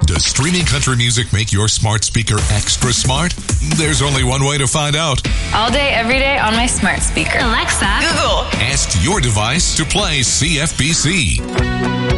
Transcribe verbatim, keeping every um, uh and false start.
Does streaming country music make your smart speaker extra smart? There's only one way to find out. All day, every day on my smart speaker. Alexa, Google. Ask your device to play C F B C.